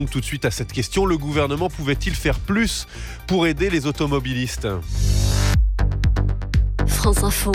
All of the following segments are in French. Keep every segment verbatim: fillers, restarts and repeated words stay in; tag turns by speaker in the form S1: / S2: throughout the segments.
S1: Tout de suite à cette question, le gouvernement pouvait-il faire plus pour aider les automobilistes ?
S2: France Info,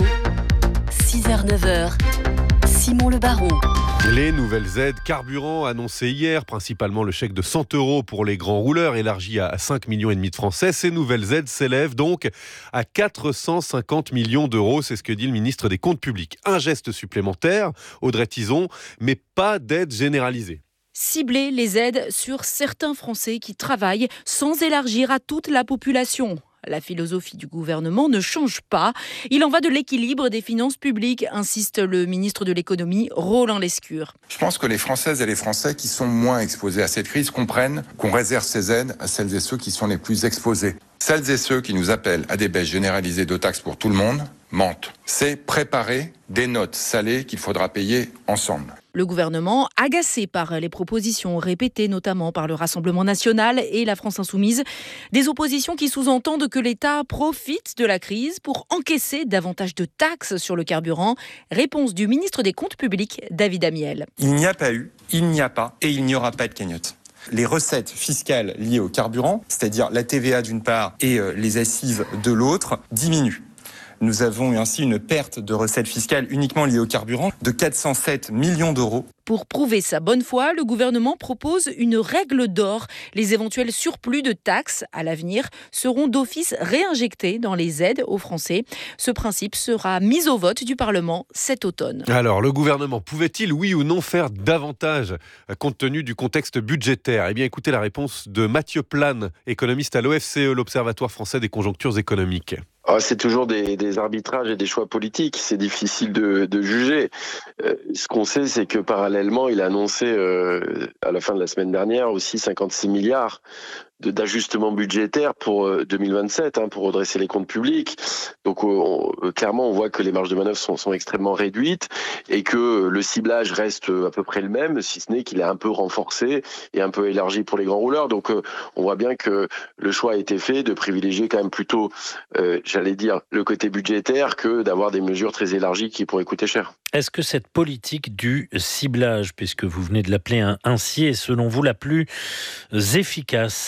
S2: six heures neuf heures, Simon Le Baron.
S1: Les nouvelles aides carburant annoncées hier, principalement le chèque de cent euros pour les grands rouleurs, élargi à cinq millions et demi de Français. Ces nouvelles aides s'élèvent donc à quatre cent cinquante millions d'euros. C'est ce que dit le ministre des Comptes publics. Un geste supplémentaire, Audrey Tizon, mais pas d'aide généralisée.
S3: Cibler les aides sur certains Français qui travaillent sans élargir à toute la population. La philosophie du gouvernement ne change pas. Il en va de l'équilibre des finances publiques, insiste le ministre de l'économie, Roland Lescure.
S4: Je pense que les Françaises et les Français qui sont moins exposés à cette crise comprennent qu'on réserve ces aides à celles et ceux qui sont les plus exposés. Celles et ceux qui nous appellent à des baisses généralisées de taxes pour tout le monde mentent. C'est préparer des notes salées qu'il faudra payer ensemble.
S3: Le gouvernement, agacé par les propositions répétées notamment par le Rassemblement national et la France insoumise, des oppositions qui sous-entendent que l'État profite de la crise pour encaisser davantage de taxes sur le carburant. Réponse du ministre des Comptes publics, David Amiel.
S5: Il n'y a pas eu, il n'y a pas et il n'y aura pas de cagnotte. Les recettes fiscales liées au carburant, c'est-à-dire la T V A d'une part et les assises de l'autre, diminuent. Nous avons eu ainsi une perte de recettes fiscales uniquement liées au carburant de quatre cent sept millions d'euros.
S3: Pour prouver sa bonne foi, le gouvernement propose une règle d'or. Les éventuels surplus de taxes à l'avenir seront d'office réinjectés dans les aides aux Français. Ce principe sera mis au vote du Parlement cet automne.
S1: Alors, le gouvernement pouvait-il, oui ou non, faire davantage compte tenu du contexte budgétaire ? Eh bien, écoutez la réponse de Mathieu Plane, économiste à l'O F C E, l'Observatoire français des conjonctures économiques.
S6: Ah, c'est toujours des, des arbitrages et des choix politiques. C'est difficile de, de juger. Euh, ce qu'on sait, c'est que parallèlement, il a annoncé euh, à la fin de la semaine dernière aussi cinquante-six milliards de, d'ajustement budgétaire pour deux mille vingt-sept, hein, pour redresser les comptes publics. Donc on, clairement, on voit que les marges de manœuvre sont, sont extrêmement réduites et que le ciblage reste à peu près le même, si ce n'est qu'il est un peu renforcé et un peu élargi pour les grands rouleurs. Donc on voit bien que le choix a été fait de privilégier quand même plutôt, euh, j'allais dire, le côté budgétaire que d'avoir des mesures très élargies qui pourraient coûter cher.
S7: Est-ce que cette politique du ciblage, puisque vous venez de l'appeler ainsi, est selon vous la plus efficace ?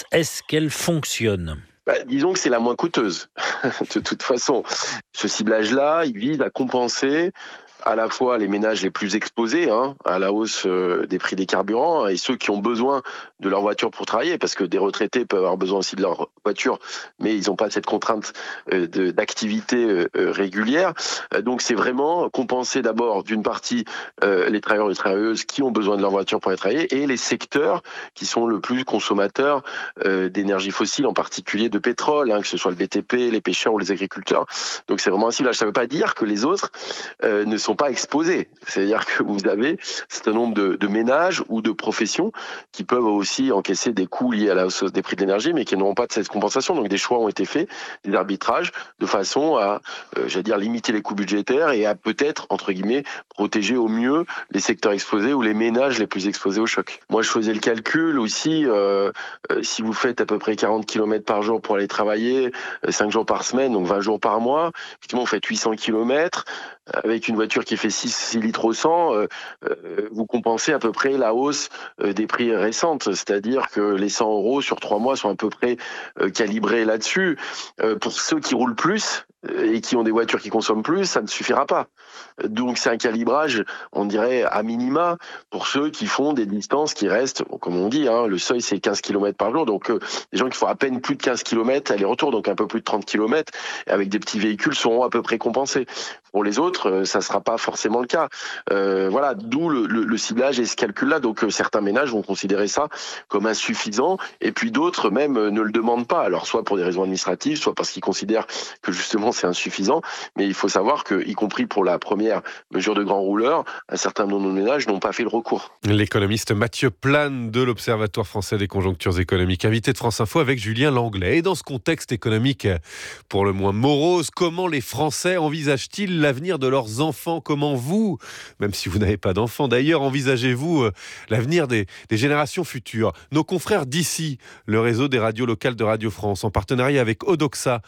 S7: Est-ce qu'elle fonctionne ?
S6: Bah, disons que c'est la moins coûteuse. De toute façon, ce ciblage-là, il vise à compenser à la fois les ménages les plus exposés hein, à la hausse euh, des prix des carburants et ceux qui ont besoin de leur voiture pour travailler, parce que des retraités peuvent avoir besoin aussi de leur voiture, mais ils n'ont pas cette contrainte euh, de, d'activité euh, régulière. Euh, donc c'est vraiment compenser d'abord d'une partie euh, les travailleurs et les travailleuses qui ont besoin de leur voiture pour aller travailler et les secteurs qui sont le plus consommateurs euh, d'énergie fossile, en particulier de pétrole, hein, que ce soit le B T P, les pêcheurs ou les agriculteurs. Donc c'est vraiment un ciblage. Ça ne veut pas dire que les autres euh, ne sont pas exposés. C'est-à-dire que vous avez un certain nombre de, de ménages ou de professions qui peuvent aussi encaisser des coûts liés à la hausse des prix de l'énergie, mais qui n'auront pas de cette compensation. Donc des choix ont été faits, des arbitrages, de façon à, euh, j'allais dire, limiter les coûts budgétaires et à peut-être, entre guillemets, protéger au mieux les secteurs exposés ou les ménages les plus exposés au choc. Moi, je faisais le calcul aussi, euh, euh, si vous faites à peu près quarante kilomètres par jour pour aller travailler, euh, cinq jours par semaine, donc vingt jours par mois, effectivement, vous faites huit cents kilomètres, avec une voiture qui fait six litres au cent, euh, euh, vous compensez à peu près la hausse euh, des prix récentes. C'est-à-dire que les cent euros sur trois mois sont à peu près euh, calibrés là-dessus. Euh, pour ceux qui roulent plus euh, et qui ont des voitures qui consomment plus, ça ne suffira pas. Donc c'est un calibrage, on dirait, à minima pour ceux qui font des distances qui restent, bon, comme on dit, hein, le seuil c'est quinze kilomètres par jour. Donc euh, les gens qui font à peine plus de quinze kilomètres aller-retour, donc un peu plus de trente kilomètres, avec des petits véhicules seront à peu près compensés. Pour les autres, ça ne sera pas forcément le cas. Euh, voilà, d'où le, le, le ciblage et ce calcul-là. Donc euh, certains ménages vont considérer ça comme insuffisant, et puis d'autres même euh, ne le demandent pas. Alors soit pour des raisons administratives, soit parce qu'ils considèrent que justement c'est insuffisant. Mais il faut savoir que, y compris pour la première mesure de grand rouleur, un certain nombre de ménages n'ont pas fait le recours.
S1: L'économiste Mathieu Plane de l'Observatoire français des conjonctures économiques, invité de France Info avec Julien Langlais. Et dans ce contexte économique pour le moins morose, comment les Français envisagent-ils l'avenir de leurs enfants ? Comment vous, même si vous n'avez pas d'enfants d'ailleurs, envisagez-vous euh, l'avenir des, des générations futures ? Nos confrères d'ici, le réseau des radios locales de Radio France, en partenariat avec Odoxa,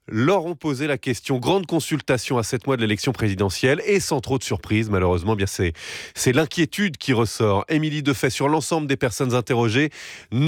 S1: leur ont posé la question. Grande consultation à sept mois de l'élection présidentielle et sans trop de surprise, malheureusement, bien c'est, c'est l'inquiétude qui ressort. Émilie Defay, sur l'ensemble des personnes interrogées,